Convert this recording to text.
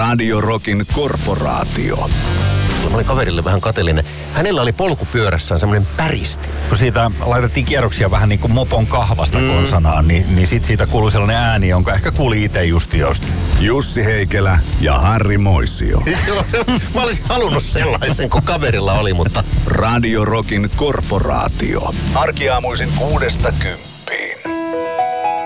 Radio Rockin korporaatio. Mä olin kaverille vähän kateellinen. Hänellä oli polkupyörässään semmoinen päristi. Kun siitä laitettiin kierroksia vähän niin kuin mopon kahvasta konsanaan, niin sit siitä kuului sellainen ääni, jonka ehkä kuuli itse just jostain. Jussi Heikelä ja Harri Moisio. Mä olisin halunnut sellaisen, kun kaverilla oli, mutta... Radio Rockin korporaatio. Arkiaamuisin 6-10.